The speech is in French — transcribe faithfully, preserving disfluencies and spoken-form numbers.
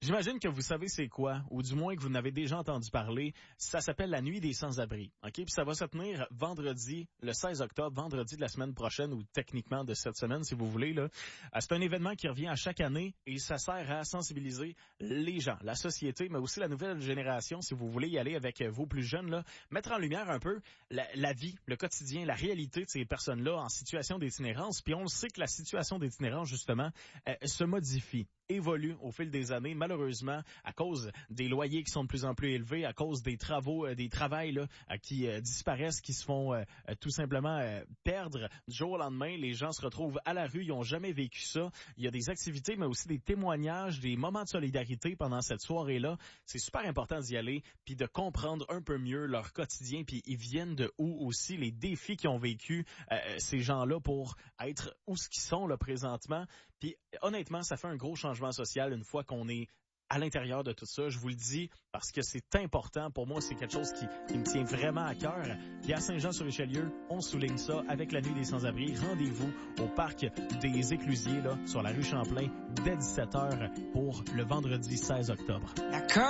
J'imagine que vous savez c'est quoi, ou du moins que vous n'avez déjà entendu parler. Ça s'appelle la Nuit des sans-abri. OK? Puis ça va se tenir vendredi, le seize octobre, vendredi de la semaine prochaine, ou techniquement de cette semaine, si vous voulez, là. Euh, C'est un événement qui revient à chaque année et ça sert à sensibiliser les gens, la société, mais aussi la nouvelle génération, si vous voulez y aller avec vos plus jeunes, là. Mettre en lumière un peu la, la vie, le quotidien, la réalité de ces personnes-là en situation d'itinérance. Puis on le sait que la situation d'itinérance, justement, euh, se modifie, évolue au fil des années, malheureusement, à cause des loyers qui sont de plus en plus élevés, à cause des travaux, euh, des travails là, euh, qui euh, disparaissent, qui se font euh, euh, tout simplement euh, perdre du jour au lendemain. Les gens se retrouvent à la rue, ils n'ont jamais vécu ça. Il y a des activités, mais aussi des témoignages, des moments de solidarité pendant cette soirée-là. C'est super important d'y aller, puis de comprendre un peu mieux leur quotidien, puis ils viennent de où aussi, les défis qu'ils ont vécu euh, ces gens-là pour être où ce qu'ils sont là présentement. Puis honnêtement, ça fait un gros changement social une fois qu'on est à l'intérieur de tout ça. Je vous le dis parce que c'est important. Pour moi, c'est quelque chose qui, qui me tient vraiment à cœur. Puis à Saint-Jean-sur-Richelieu, on souligne ça avec la Nuit des sans-abri. Rendez-vous au parc des Éclusiers là, sur la rue Champlain dès dix-sept heures pour le vendredi seize octobre. D'accord.